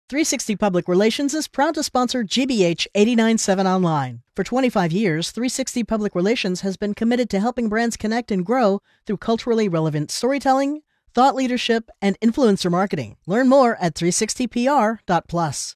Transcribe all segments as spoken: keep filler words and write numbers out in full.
three sixty Public Relations is proud to sponsor G B H eighty-nine point seven Online. For twenty-five years, three sixty Public Relations has been committed to helping brands connect and grow through culturally relevant storytelling, thought leadership, and influencer marketing. Learn more at three sixty P R dot plus.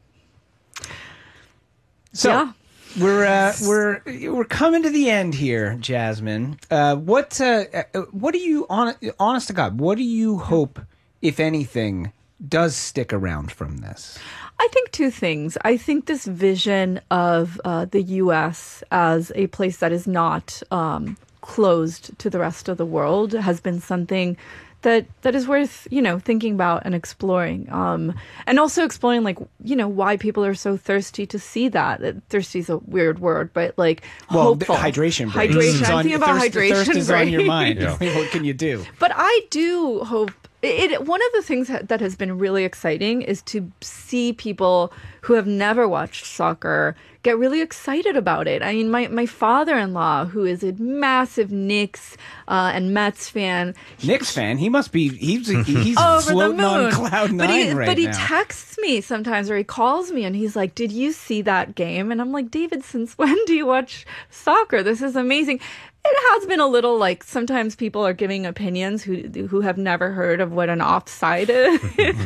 So, yeah. We're uh, we're we're coming to the end here, Jasmine. Uh, what uh, what do you honest, honest to God? What do you hope, if anything, does stick around from this? I think two things. I think this vision of uh, the U S as a place that is not um, closed to the rest of the world has been something that that is worth, you know, thinking about and exploring. Um, and also exploring, like, you know, why people are so thirsty to see that. Thirsty is a weird word, but like well, hopeful. Hydration break. Hydration. Mm. I'm thinking about thirst, hydration thirst is break. on your mind. Yeah. What can you do? But I do hope It, it, one of the things that has been really exciting is to see people who have never watched soccer get really excited about it. I mean, my, my father-in-law, who is a massive Knicks uh, and Mets fan. Knicks fan? He must be, he's, he's over floating the moon. on cloud nine but he, right But he now. texts me sometimes, or he calls me, and he's like, did you see that game? And I'm like, David, since when do you watch soccer? This is amazing. It has been a little like sometimes people are giving opinions who who have never heard of what an offside is.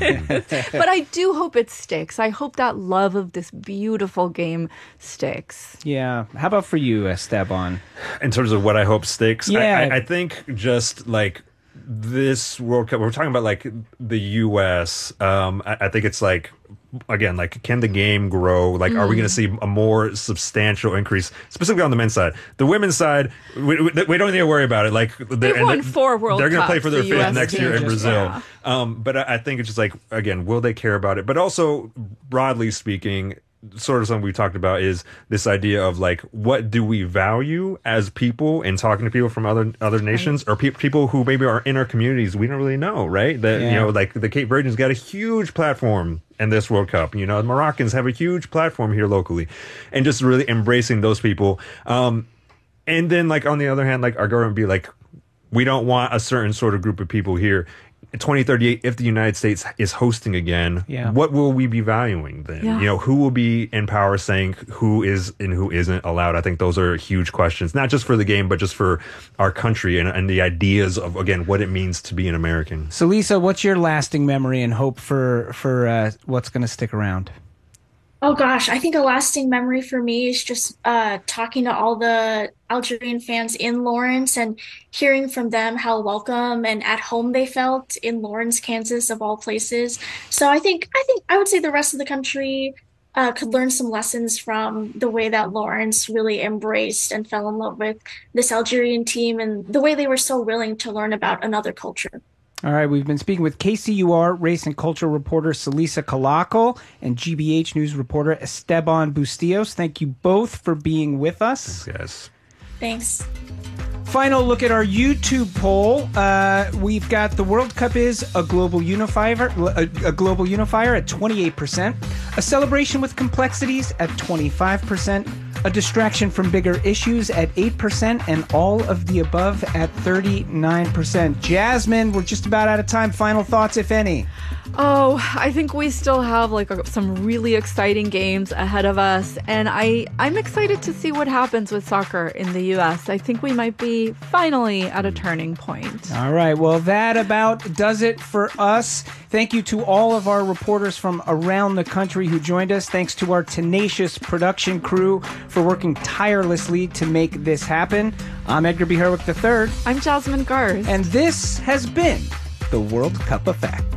But I do hope it sticks. I hope that love of this beautiful game sticks. Yeah. How about for you, Esteban? In terms of what I hope sticks, Yeah. I, I, I think just like this World Cup, we're talking about like the U S. Um, I, I think it's like, again, like, can the game grow? Like, mm. are we going to see a more substantial increase, specifically on the men's side? The women's side, we, we, we don't need to worry about it. Like, they've won four World They're going to Cups, play for their the fifth U S next year in just, Brazil. yeah. Um, but I, I think it's just like, again, will they care about it? But also, broadly speaking, sort of something we talked about is this idea of like, what do we value as people in talking to people from other other nations, right. or pe- people who maybe are in our communities we don't really know, right? That, yeah. you know, like the Cape Verdeans got a huge platform in this World Cup. You know, the Moroccans have a huge platform here locally, and just really embracing those people. Um, and then, like, on the other hand, like, our government be like, we don't want a certain sort of group of people here. In twenty thirty-eight, if the United States is hosting again, yeah. what will we be valuing then? Yeah. You know, who will be in power saying who is and who isn't allowed? I think those are huge questions, not just for the game, but just for our country and, and the ideas of, again, what it means to be an American. So, Lisa, what's your lasting memory and hope for, for uh, what's going to stick around? Oh gosh, I think a lasting memory for me is just uh, talking to all the Algerian fans in Lawrence and hearing from them how welcome and at home they felt in Lawrence, Kansas, of all places. So I think I think I would say the rest of the country uh, could learn some lessons from the way that Lawrence really embraced and fell in love with this Algerian team and the way they were so willing to learn about another culture. All right, we've been speaking with K C U R race and culture reporter Celisa Calacal and G B H News reporter Esteban Bustillos. Thank you both for being with us. Thanks, guys. Thanks. Final look at our YouTube poll. Uh, we've got the World Cup is a global unifier, a, a global unifier at twenty-eight percent, a celebration with complexities at twenty-five percent, a distraction from bigger issues at eight percent, and all of the above at thirty-nine percent. Jasmine, we're just about out of time. Final thoughts, if any? Oh, I think we still have like a, some really exciting games ahead of us, and I, I'm excited to see what happens with soccer in the U S. I think we might be finally at a turning point. All right, well, that about does it for us. Thank you to all of our reporters from around the country who joined us. Thanks to our tenacious production crew for working tirelessly to make this happen. I'm Edgar B. Herwick the third. I'm Jasmine Garth. And this has been the World Cup Effect.